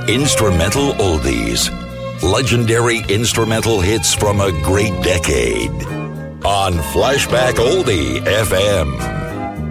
Instrumental Oldies. Legendary instrumental hits from a great decade. On Flashback Oldie FM.